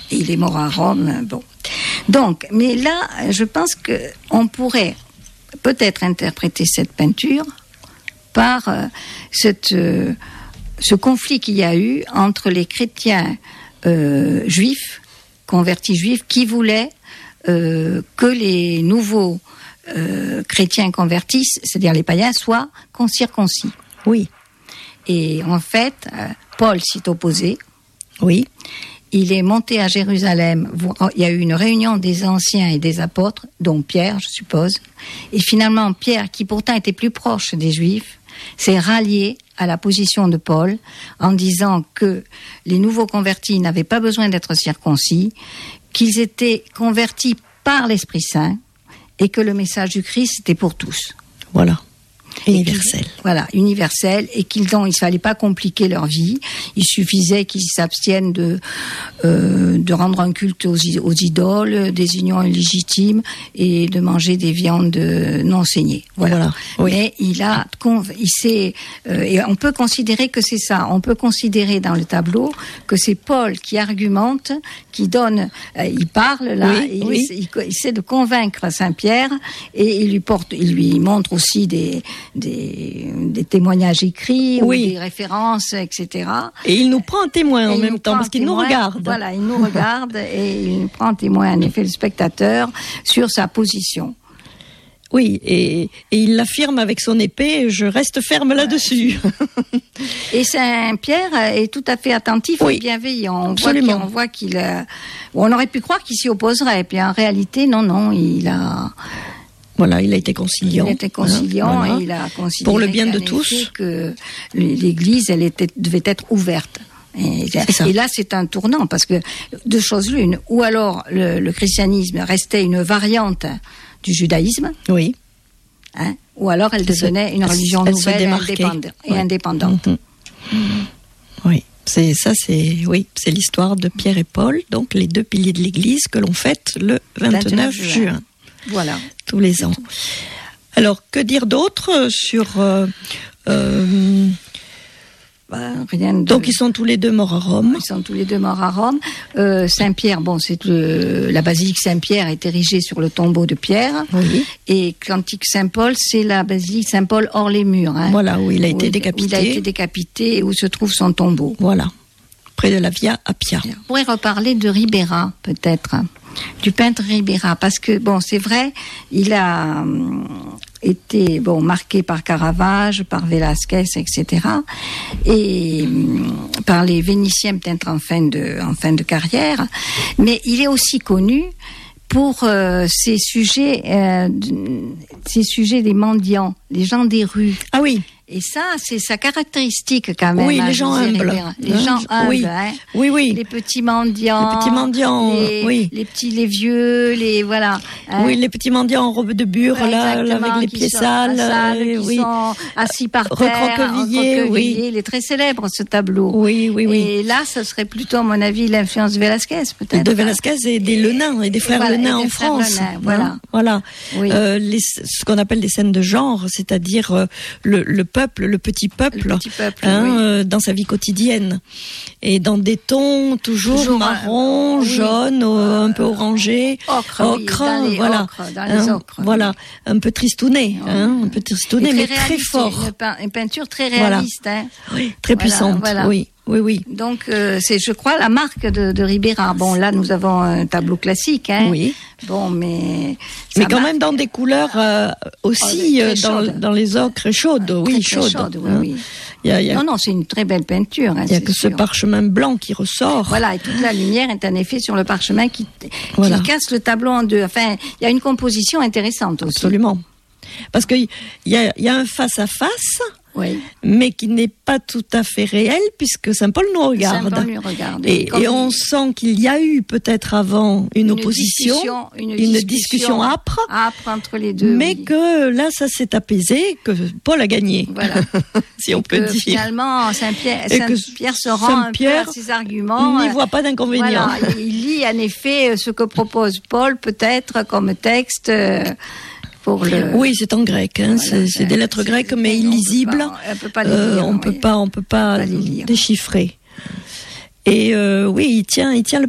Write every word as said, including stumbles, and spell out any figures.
Et il est mort à Rome. Bon. Donc, mais là, je pense que on pourrait peut-être interpréter cette peinture par euh, cette, euh, ce conflit qu'il y a eu entre les chrétiens euh, juifs, convertis juifs, qui voulaient euh, que les nouveaux euh, chrétiens convertis, c'est-à-dire les païens, soient circoncis. Oui. Et en fait, euh, Paul s'y opposé. Oui. Il est monté à Jérusalem. Il y a eu une réunion des anciens et des apôtres, dont Pierre, je suppose. Et finalement, Pierre, qui pourtant était plus proche des Juifs, s'est rallié à la position de Paul en disant que les nouveaux convertis n'avaient pas besoin d'être circoncis, qu'ils étaient convertis par l'Esprit Saint et que le message du Christ était pour tous. Voilà. Universel. Voilà, universel, et qu'ils ont, il fallait pas compliquer leur vie. Il suffisait qu'ils s'abstiennent de euh, de rendre un culte aux, aux idoles, des unions illégitimes et de manger des viandes non saignées. Voilà. voilà oui. Mais il a, il s'est, euh, et on peut considérer que c'est ça. On peut considérer dans le tableau que c'est Paul qui argumente, qui donne, euh, il parle là, oui, et oui. Il, il, il essaie de convaincre Saint-Pierre et il lui porte, il lui montre aussi des Des, des témoignages écrits, oui. ou des références, et cetera. Et il nous prend en témoin en et même temps, parce qu'il témoin, nous regarde. Voilà, il nous regarde et il nous prend en témoin, en effet, le spectateur, sur sa position. Oui, et, et il l'affirme avec son épée, je reste ferme là-dessus. Et Saint-Pierre est tout à fait attentif oui, et bienveillant. On absolument. Voit qu'il, on voit qu'il a, on aurait pu croire qu'il s'y opposerait, et puis en réalité, non, non, il a... Voilà, il a été conciliant. Il a été conciliant voilà. et il a considéré pour le bien de tous que l'Église, elle était, devait être ouverte. Et, et là, c'est un tournant parce que deux choses l'une, ou alors le, le christianisme restait une variante du judaïsme, oui, hein, ou alors elle devenait une religion elle nouvelle et indépendante. Et ouais. indépendante. Mm-hmm. Mm-hmm. Oui. C'est ça, c'est oui, c'est l'histoire de Pierre et Paul, donc les deux piliers de l'Église que l'on fête le vingt-neuf juin. Voilà. Tous les ans. Alors, que dire d'autre sur... Euh, euh, bah, rien de... Donc, ils sont tous les deux morts à Rome. Ils sont tous les deux morts à Rome. Euh, Saint-Pierre, bon, c'est le, la basilique Saint-Pierre est érigée sur le tombeau de Pierre. Oui. Et l'antique Saint-Paul, c'est la basilique Saint-Paul hors les murs. Hein, voilà, où il a où été il, décapité. Où il a été décapité et où se trouve son tombeau. Voilà. Près de la Via Appia. On pourrait reparler de Ribera, peut-être. Du peintre Ribera, parce que bon, c'est vrai, il a euh, été bon marqué par Caravage, par Velázquez, et cetera, et euh, par les Vénitiens peut-être en fin de en fin de carrière, mais il est aussi connu pour euh, ces sujets, euh, ces sujets des mendiants, les gens des rues. Ah oui. Et ça, c'est sa caractéristique quand même. Oui, les gens humbles. Les hein, gens humbles, oui. Hein. Oui, oui. Les petits mendiants. Les petits mendiants, les, oui. Les petits, les vieux, les voilà. Hein. Oui, les petits mendiants en robe de bure, ouais, là, là, avec les pieds sales, sales euh, qui oui. sont assis par terre, recroquevillés, oui. Il est très célèbre ce tableau. Oui, oui, oui. Et là, ce serait plutôt, à mon avis, l'influence de Velázquez, peut-être. De Velázquez et des Lenains et des frères voilà, Lenains en frères France. Lenain, voilà. Hein, voilà. Oui. Euh, les, ce qu'on appelle des scènes de genre, c'est-à-dire euh, le, le peuple, le petit peuple, le petit peuple hein, oui. euh, dans sa vie quotidienne, et dans des tons toujours, toujours marron, euh, jaune, oui. euh, un peu orangé, ocre, ocre, oui, dans les voilà, ocre, dans les hein, ocres, voilà, oui. un peu tristouné, oui. hein, un peu tristouné, mais très très fort. Une, pein- une peinture très réaliste, voilà. hein. Oui, très voilà, puissante, voilà. oui. Oui, oui. Donc, euh, c'est, je crois, la marque de, de Ribera. Bon, là, nous avons un tableau classique, hein. Oui. Bon, mais. Mais quand marque... même dans des couleurs euh, aussi, oh, dans, dans les ocres chaudes, oui, très, très chaudes. Chaude, oui, hein. oui. Il y a, il y a... Non, non, c'est une très belle peinture. Hein, il n'y a que sûr. ce parchemin blanc qui ressort. Voilà, et toute la lumière est en effet sur le parchemin qui, qui voilà. casse le tableau en deux. Enfin, il y a une composition intéressante aussi. Absolument. Parce qu'il y a, il y a un face-à-face. Oui. Mais qui n'est pas tout à fait réel puisque Saint Paul nous regarde. Saint Paul nous regarde. Et, et, et on sent qu'il y a eu peut-être avant une, une opposition, discussion, une, une discussion, discussion âpre, âpre entre les deux. Mais oui. que là, ça s'est apaisé, que Paul a gagné. Voilà. si on et peut que dire. Finalement, Saint-Pierre, Saint-Pierre se rend Saint-Pierre, un peu à ses arguments. Il n'y voit pas d'inconvénient. Voilà, il lit en effet ce que propose Paul peut-être comme texte. Le... Oui, c'est en grec, hein. voilà, c'est, c'est des lettres c'est, grecques, mais illisibles. On peut pas, on peut pas, les lire, euh, on oui. peut pas, on peut pas, pas les lire. déchiffrer. Et euh, oui, il tient, il tient le